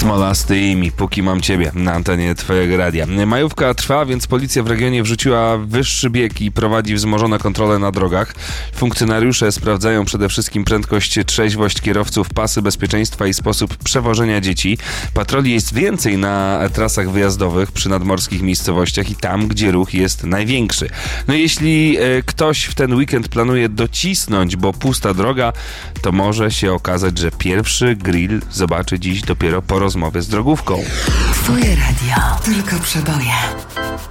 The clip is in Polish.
Smola z tymi, póki mam ciebie na antenie twojego radia. Majówka trwa, więc policja w regionie wrzuciła wyższy bieg i prowadzi wzmożone kontrole na drogach. Funkcjonariusze sprawdzają przede wszystkim prędkość, trzeźwość kierowców, pasy bezpieczeństwa i sposób przewożenia dzieci. Patroli jest więcej na trasach wyjazdowych przy nadmorskich miejscowościach i tam, gdzie ruch jest największy. No jeśli ktoś w ten weekend planuje docisnąć, bo pusta droga, to może się okazać, że pierwszy grill zobaczy dziś dopiero po rozmowie z drogówką. Twoje radio, tylko przeboje.